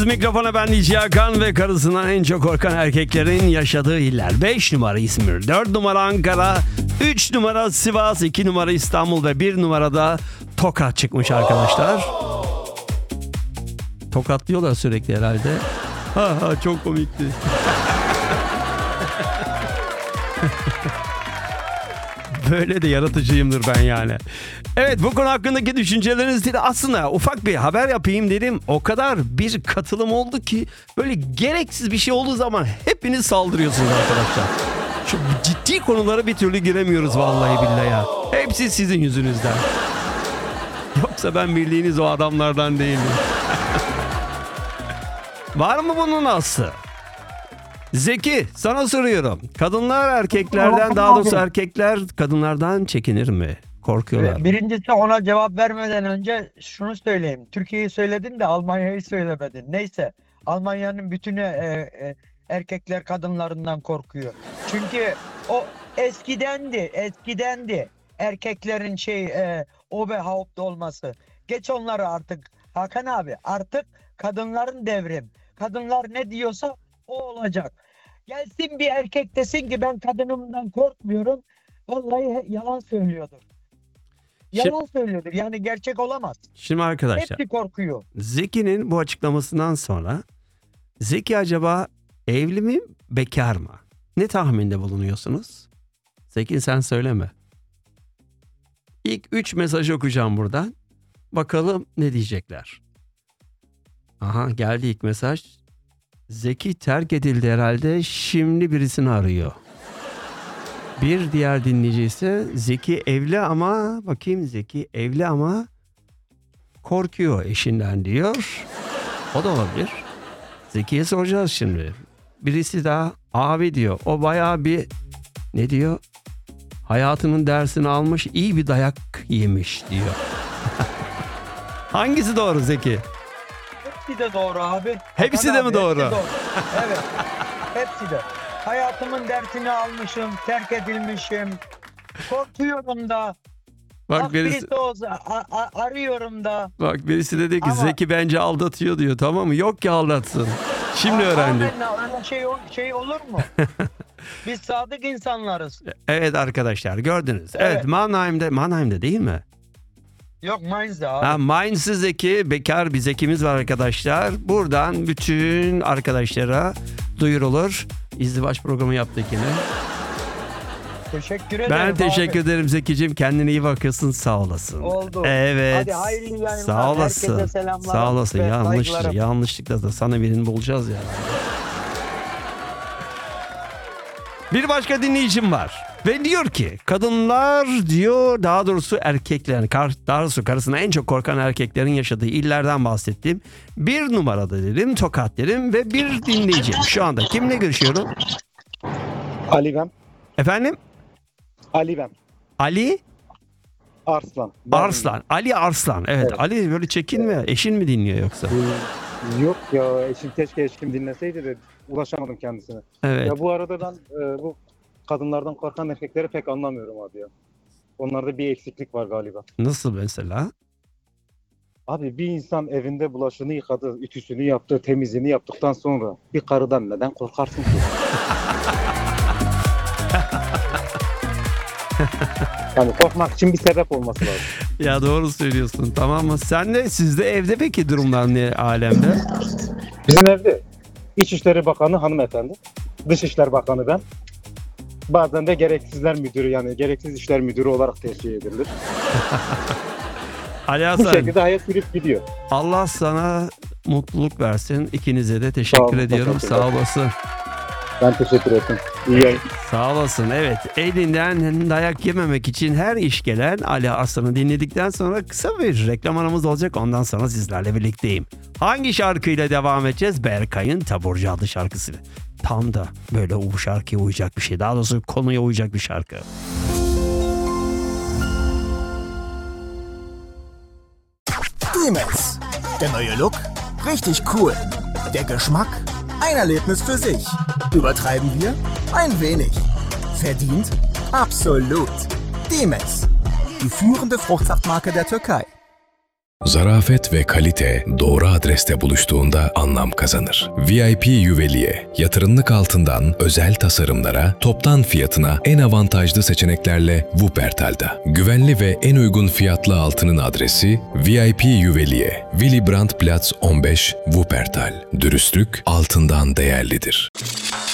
Mikrofona ben DJ Hakan ve karısından en çok korkan erkeklerin yaşadığı iller. 5 numara İzmir, 4 numara Ankara, 3 numara Sivas, 2 numara İstanbul ve 1 numarada Tokat çıkmış arkadaşlar. Tokatlıyorlar sürekli herhalde. Çok komikti. Böyle de yaratıcıyımdır ben yani. Evet, bu konu hakkındaki düşünceleriniz değil. Aslında ufak bir haber yapayım dedim. O kadar bir katılım oldu ki böyle gereksiz bir şey olduğu zaman hepiniz saldırıyorsunuz arkadaşlar. Şu ciddi konulara bir türlü giremiyoruz vallahi billahi ya. Hepsi sizin yüzünüzden. Yoksa ben bildiğiniz o adamlardan değilim. Var mı bunun aslı? Zeki, sana soruyorum. Kadınlar erkeklerden, daha doğrusu erkekler kadınlardan çekinir mi? Korkuyorlar. Birincisi, ona cevap vermeden önce şunu söyleyeyim. Türkiye'yi söyledin de Almanya'yı söylemedin. Neyse, Almanya'nın bütün erkekler kadınlarından korkuyor. Çünkü o eskidendi. Erkeklerin Oberhaupt olması. Geç onları artık Hakan abi. Artık kadınların devrim. Kadınlar ne diyorsa o olacak. Gelsin bir erkek desin ki ben kadınımdan korkmuyorum. Vallahi yalan söylüyordur. Yalan söylüyordur. Yani gerçek olamaz. Şimdi arkadaşlar, hepsi korkuyor. Zeki'nin bu açıklamasından sonra Zeki acaba evli mi, bekar mı? Ne tahminde bulunuyorsunuz? Zeki, sen söyleme. İlk 3 mesajı okuyacağım buradan. Bakalım ne diyecekler. Aha, geldi ilk mesaj. Zeki terk edildi herhalde, şimdi birisini arıyor. Bir diğer dinleyici ise Zeki evli ama, bakayım, Zeki evli ama korkuyor eşinden diyor. O da olabilir. Zeki'ye soracağız şimdi. Birisi daha abi diyor. O bayağı bir, ne diyor? Hayatının dersini almış, iyi bir dayak yemiş diyor. Hangisi doğru Zeki? Hepsi de doğru abi. Hepsi Hakan de mi abi, doğru? hepsi doğru. Evet. Hepsi de. Hayatımın dersini almışım, terk edilmişim. Korkuyorum da. Bak birisi, birisi olsa arıyorum da. bak birisi dedi ki Ama- Zeki bence aldatıyor diyor, tamam mı? Yok ki aldatsın. Şimdi öğrendim. Öyle şey olur mu? Biz sadık insanlarız. Evet arkadaşlar, gördünüz. Evet, Evet. Mannheim'de değil mi? Yok Mainz'de abi. Mainz'ı Zeki, bekar bir Zeki'miz var arkadaşlar. Buradan bütün arkadaşlara duyurulur. İzdivaç programı yaptık yine. Teşekkür ederim. Ben teşekkür abi. ederim Zeki'cim. Kendine iyi bakıyorsun, sağ olasın. Oldu. Evet. Hadi hayırlı yayınlar. Sağ olasın. Herkese selamlar. Sağ olasın. ve saygılarım. Yanlışlıkla da sana birini bulacağız ya. Bir başka dinleyicim var. Ve diyor ki kadınlar diyor, daha doğrusu erkeklerin, daha doğrusu karısına en çok korkan erkeklerin yaşadığı illerden bahsettim. 1 numarada dedim, Tokat dedim ve bir dinleyicim. Şu anda kimle görüşüyorum? Ali ben. Efendim? Ali ben. Ali Arslan. Arslan. Ali Arslan. Evet. Evet. Ali böyle çekinme. Eşin mi dinliyor yoksa? Yok ya, keşke eşim dinleseydi de ulaşamadım kendisine. Evet. Ya bu arada ben bu kadınlardan korkan erkekleri pek anlamıyorum abi ya. Onlarda bir eksiklik var galiba. Nasıl mesela? Abi bir insan evinde bulaşığını yıkadı, ütüsünü yaptı, temizliğini yaptıktan sonra bir karıdan neden korkarsın ki? Yani korkmak için bir sebep olması lazım. Ya doğru söylüyorsun, tamam mı? Sizde evde peki durumlar ne alemde? Bizim evde İçişleri Bakanı hanımefendi, Dışişler Bakanı ben. Bazen de gereksizler müdürü, yani gereksiz işler müdürü olarak teşkil edilir. Ali Bu Hasan, şekilde hayat sürüp gidiyor. Allah sana mutluluk versin. İkinize de teşekkür olun, ediyorum. teşekkürler. Sağ olasın. Ben teşekkür ederim. İyi yayın. Sağ olasın. Evet, elinden dayak yememek için her iş gelen Ali Arslan'ı dinledikten sonra kısa bir reklam aramız olacak. Ondan sonra sizlerle birlikteyim. Hangi şarkıyla devam edeceğiz? Berkay'ın Taburcu adlı şarkısı. Tam da böyle bu şarkıya uyacak bir şey. Daha doğrusu konuya uyacak bir şarkı. Demons. Der neue Look? Richtig cool. Der Geschmack? Ein Erlebnis für sich. Übertreiben wir? Ein wenig. Verdient? Absolut. Demons. Die führende Fruchtsaftmarke der Türkei. Zarafet ve kalite doğru adreste buluştuğunda anlam kazanır. VIP Juvelier, yatırımlık altından özel tasarımlara, toptan fiyatına en avantajlı seçeneklerle Wuppertal'da. Güvenli ve en uygun fiyatlı altının adresi VIP Juvelier, Willy Brandt Platz 15, Wuppertal. Dürüstlük altından değerlidir.